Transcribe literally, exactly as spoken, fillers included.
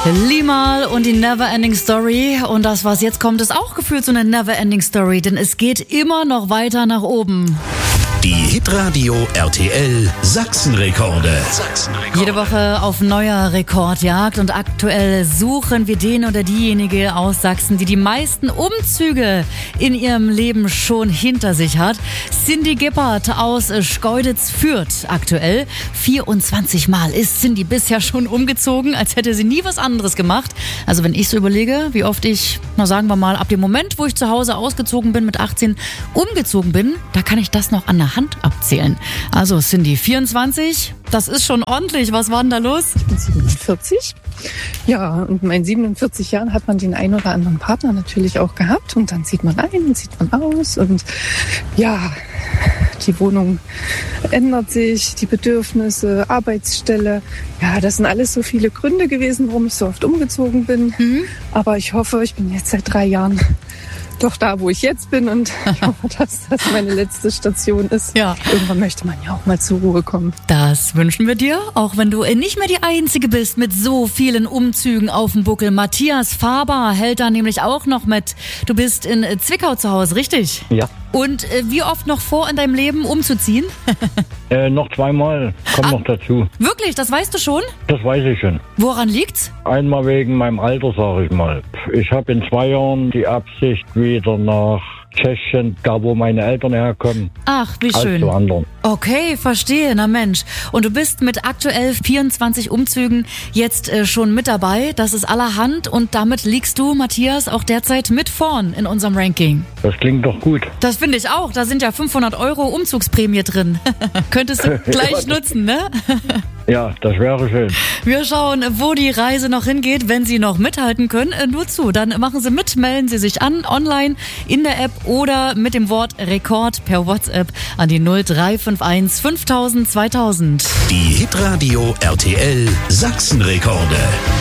Limahl und die Neverending Story. Und das, was jetzt kommt, ist auch gefühlt so eine Neverending Story, denn es geht immer noch weiter nach oben. Die Hitradio R T L Sachsenrekorde. Sachsenrekorde. Jede Woche auf neuer Rekordjagd und aktuell suchen wir den oder diejenige aus Sachsen, die die meisten Umzüge in ihrem Leben schon hinter sich hat. Cindy Gippert aus Schkeuditz-Fürth aktuell. vierundzwanzig Mal ist Cindy bisher schon umgezogen, als hätte sie nie was anderes gemacht. Also wenn ich so überlege, wie oft ich, na sagen wir mal, ab dem Moment, wo ich zu Hause ausgezogen bin, mit achtzehn umgezogen bin, da kann ich das noch an der Hand abzählen. Also Cindy, vierundzwanzig, das ist schon ordentlich. Was war denn da los? Ich bin siebenundvierzig. Ja, und in meinen siebenundvierzig Jahren hat man den einen oder anderen Partner natürlich auch gehabt. Und dann zieht man ein und zieht man aus. Und ja, die Wohnung ändert sich, die Bedürfnisse, Arbeitsstelle. Ja, das sind alles so viele Gründe gewesen, warum ich so oft umgezogen bin. Mhm. Aber ich hoffe, ich bin jetzt seit drei Jahren doch da, wo ich jetzt bin, und ich hoffe, dass das meine letzte Station ist. Ja. Irgendwann möchte man ja auch mal zur Ruhe kommen. Das wünschen wir dir, auch wenn du nicht mehr die Einzige bist mit so vielen Umzügen auf dem Buckel. Matthias Faber hält da nämlich auch noch mit. Du bist in Zwickau zu Hause, richtig? Ja. Und äh, wie oft noch vor in deinem Leben umzuziehen? äh, noch zweimal, kommt ah, noch dazu. Wirklich, das weißt du schon? Das weiß ich schon. Woran liegt's? Einmal wegen meinem Alter, sage ich mal. Ich habe in zwei Jahren die Absicht, wieder nach Tschechien, da wo meine Eltern herkommen. Ach, wie schön. Als zu anderen. Okay, verstehe, na Mensch. Und du bist mit aktuell vierundzwanzig Umzügen jetzt äh, schon mit dabei. Das ist allerhand und damit liegst du, Matthias, auch derzeit mit vorn in unserem Ranking. Das klingt doch gut. Das finde ich auch. Da sind ja fünfhundert Euro Umzugsprämie drin. Könntest du gleich nutzen, ne? Ja, das wäre schön. Wir schauen, wo die Reise noch hingeht. Wenn Sie noch mithalten können, nur zu. Dann machen Sie mit, melden Sie sich an, online, in der App oder mit dem Wort Rekord per WhatsApp an die null drei fünf eins fünftausend zweitausend. Die Hitradio R T L Sachsenrekorde.